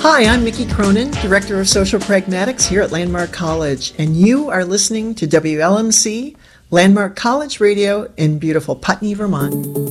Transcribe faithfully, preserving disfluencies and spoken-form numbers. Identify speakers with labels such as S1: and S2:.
S1: Hi, I'm Mickey Cronin, Director of Social Pragmatics here at Landmark College, and you are listening to W L M C, Landmark College Radio in beautiful Putney, Vermont.